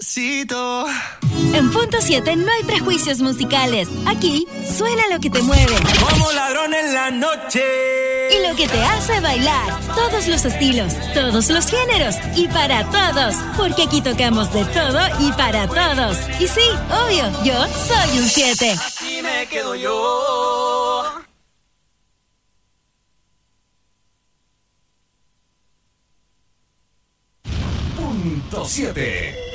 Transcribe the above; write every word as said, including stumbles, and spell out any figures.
necesito. En Punto siete no hay prejuicios musicales. Aquí suena lo que te mueve. Como ladrón en la noche. Y lo que te hace bailar. Todos los estilos, todos los géneros y para todos. Porque aquí tocamos de todo y para todos. Y sí, obvio, yo soy un siete. Así me quedo yo. Punto siete.